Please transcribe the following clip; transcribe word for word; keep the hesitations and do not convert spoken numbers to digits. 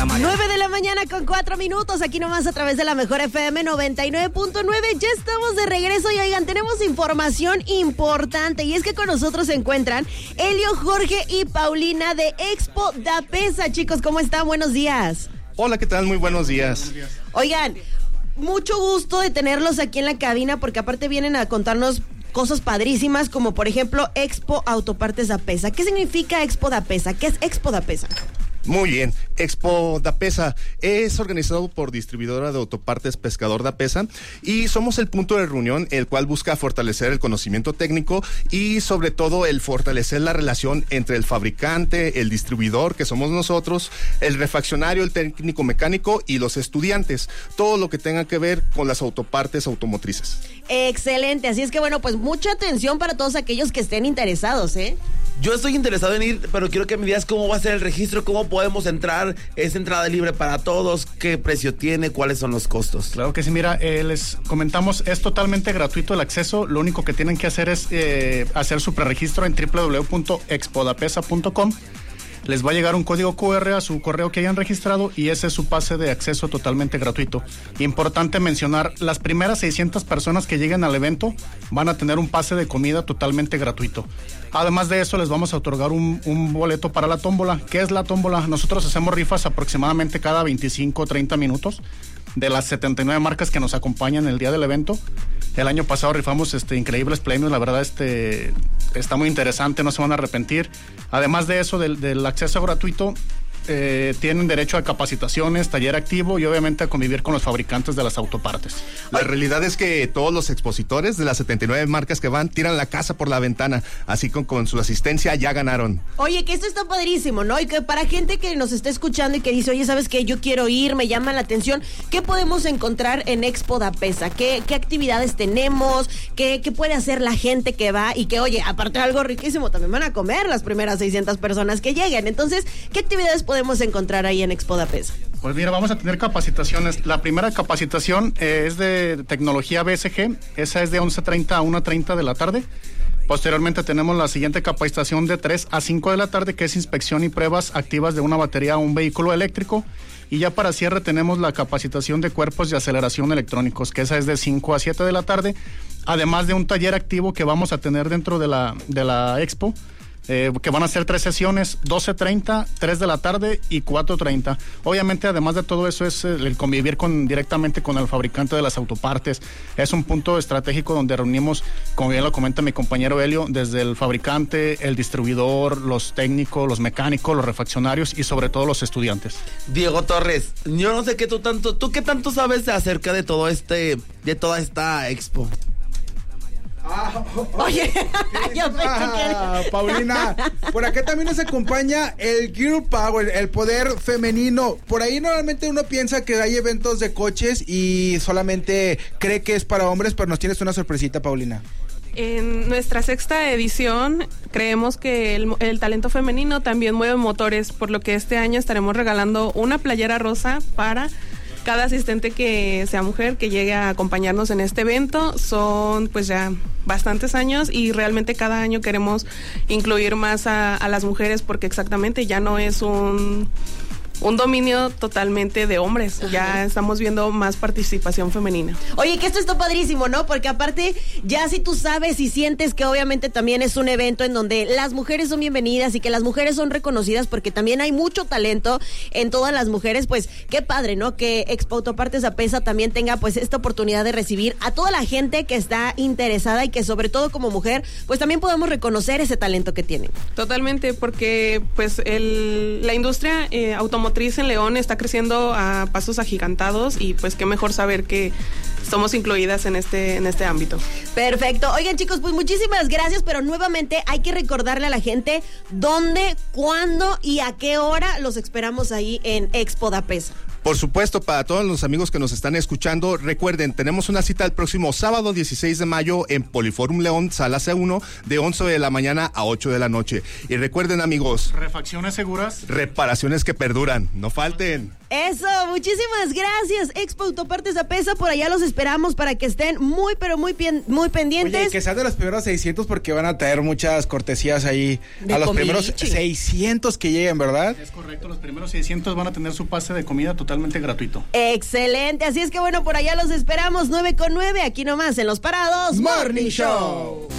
nueve de la mañana con cuatro minutos, aquí nomás a través de la Mejor F M noventa y nueve punto nueve. Ya estamos de regreso y oigan, tenemos información importante y es que con nosotros se encuentran Elio, Jorge y Paulina de Expo Dapesa. Chicos, ¿cómo están? Buenos días. Hola, ¿qué tal? Muy buenos días. Buenos días. Oigan, mucho gusto de tenerlos aquí en la cabina porque aparte vienen a contarnos cosas padrísimas como por ejemplo Expo Autopartes Dapesa. ¿Qué significa Expo Dapesa? ¿Qué es Expo Dapesa? Muy bien, Expo Dapesa es organizado por distribuidora de autopartes Pescador Dapesa y somos el punto de reunión el cual busca fortalecer el conocimiento técnico y sobre todo el fortalecer la relación entre el fabricante, el distribuidor que somos nosotros, el refaccionario, el técnico mecánico y los estudiantes, todo lo que tenga que ver con las autopartes automotrices. Excelente, así es que bueno, pues mucha atención para todos aquellos que estén interesados, ¿eh? Yo estoy interesado en ir, pero quiero que me digas cómo va a ser el registro, cómo podemos entrar, es entrada libre para todos, qué precio tiene, cuáles son los costos. Claro que sí, mira, eh, les comentamos, es totalmente gratuito el acceso, lo único que tienen que hacer es eh, hacer su preregistro en doble u doble u doble u punto expo dapesa punto com. Les va a llegar un código cu erre a su correo que hayan registrado y ese es su pase de acceso totalmente gratuito. Importante mencionar, las primeras seiscientas personas que lleguen al evento van a tener un pase de comida totalmente gratuito. Además de eso, les vamos a otorgar un, un boleto para la tómbola. ¿Qué es la tómbola? Nosotros hacemos rifas aproximadamente cada veinticinco o treinta minutos de las setenta y nueve marcas que nos acompañan el día del evento. El año pasado rifamos este, increíbles premios, la verdad este, está muy interesante, no se van a arrepentir. Además de eso, del, del acceso gratuito, eh, tienen derecho a capacitaciones, taller activo y obviamente a convivir con los fabricantes de las autopartes. La realidad es que todos los expositores de las setenta y nueve marcas que van tiran la casa por la ventana, así con, con su asistencia ya ganaron. Oye, que esto está padrísimo, ¿no? Y que para gente que nos está escuchando y que dice, oye, ¿sabes qué? Yo quiero ir, me llama la atención. ¿Qué podemos encontrar en Expo Dapesa? ¿Qué, qué actividades tenemos? ¿Qué, ¿Qué puede hacer la gente que va? Y que, oye, aparte de algo riquísimo, también van a comer las primeras seiscientas personas que lleguen. Entonces, ¿qué actividades podemos encontrar ahí en Expo Dapesa? Pues mira, vamos a tener capacitaciones. La primera capacitación eh, es de tecnología B S G, esa es de once treinta a una treinta de la tarde. Posteriormente tenemos la siguiente capacitación de tres a cinco de la tarde, que es inspección y pruebas activas de una batería o un vehículo eléctrico. Y ya para cierre tenemos la capacitación de cuerpos de aceleración electrónicos, que esa es de cinco a siete de la tarde, además de un taller activo que vamos a tener dentro de la, de la expo. Eh, que van a ser tres sesiones, doce treinta, tres de la tarde y cuatro treinta. Obviamente, además de todo eso, es el convivir con, directamente con el fabricante de las autopartes. Es un punto estratégico donde reunimos, como bien lo comenta mi compañero Elio, desde el fabricante, el distribuidor, los técnicos, los mecánicos, los refaccionarios y sobre todo los estudiantes. Diego Torres, yo no sé qué tú tanto, ¿tú qué tanto sabes acerca de todo este, de toda esta expo? Ah, Oye, yo pensé ah, que... Paulina, por acá también nos acompaña el Girl Power, el poder femenino. Por ahí normalmente uno piensa que hay eventos de coches y solamente cree que es para hombres, pero nos tienes una sorpresita, Paulina. En nuestra sexta edición creemos que el, el talento femenino también mueve motores, por lo que este año estaremos regalando una playera rosa para cada asistente que sea mujer que llegue a acompañarnos en este evento. Son pues ya bastantes años y realmente cada año queremos incluir más a, a las mujeres porque exactamente ya no es un... un dominio totalmente de hombres. Ajá. Ya estamos viendo más participación femenina. Oye, que esto está padrísimo, ¿no? Porque aparte, ya si tú sabes y sientes que obviamente también es un evento en donde las mujeres son bienvenidas y que las mujeres son reconocidas porque también hay mucho talento en todas las mujeres, pues qué padre, ¿no? Que Expo Autopartes Dapesa también tenga pues esta oportunidad de recibir a toda la gente que está interesada y que sobre todo como mujer, pues también podamos reconocer ese talento que tienen. Totalmente, porque pues el, la industria eh, automotriz en León está creciendo a pasos agigantados y pues qué mejor saber que somos incluidas en este en este ámbito. Perfecto. Oigan, chicos, pues muchísimas gracias, pero nuevamente hay que recordarle a la gente dónde, cuándo y a qué hora los esperamos ahí en Expo Dapesa. Por supuesto, para todos los amigos que nos están escuchando, recuerden, tenemos una cita el próximo sábado dieciséis de mayo en Poliforum León, sala C uno, de once de la mañana a ocho de la noche. Y recuerden, amigos, refacciones seguras, reparaciones que perduran. No falten. Eso, muchísimas gracias, Expo Autopartes Apesa, por allá los esperamos para que estén muy, pero muy, pien, muy pendientes. Oye, que sean de los primeros seiscientos porque van a traer muchas cortesías ahí De a los comidichi. primeros seiscientos que lleguen, ¿verdad? Es correcto, los primeros seiscientos van a tener su pase de comida totalmente gratuito. Excelente, así es que bueno, por allá los esperamos, nueve con nueve, aquí nomás en Los Parados Morning Show.